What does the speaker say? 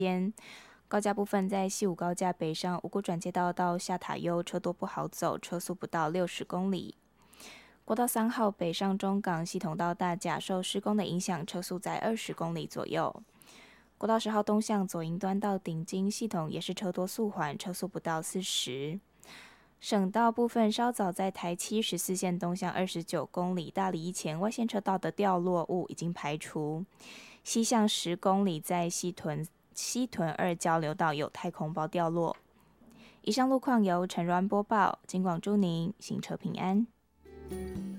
高架部分在西武高架北上五股转接道到下塔悠车多不好走，车速不到60公里。国道3号北上中港系统到大甲受施工的影响，车速在20公里左右。国道10号东向左营端到顶金系统也是车多速缓，车速不到40。省道部分稍早在台七14线东向29公里大里一前外线车道的掉落物已经排除，西向10公里在西屯2交流道有太空包掉落。以上路况由陈软播报，金广祝您行车平安。